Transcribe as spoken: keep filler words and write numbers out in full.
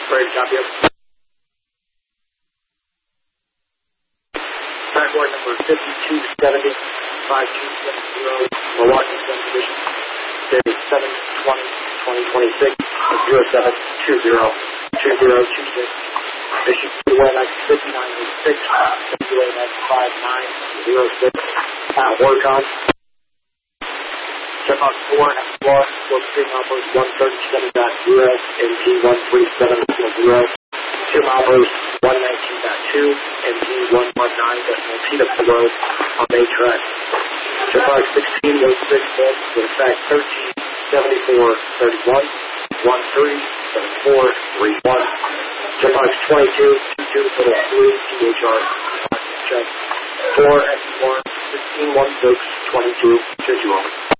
Great, copy it. Track board number fifty-two seventy, five two seven zero, Milwaukee Division, dated seven twenty twenty twenty-six, zero seven two zero two zero two six. Mission U A X fifty-nine eighty-six, U A X five nine zero six, at work on. Check on four and floor, focusing numbers one thirty-seven point zero, M T one thirty-seven point zero, two numbers one nineteen point two, M T one nineteen point zero road on May track. Check on sixteen oh six volts with effect thirteen seventy-four thirty-one, one three seven four three one. Check box twenty-two, two two three, T H R, check four X one, sixteen one six, twenty-two, two two.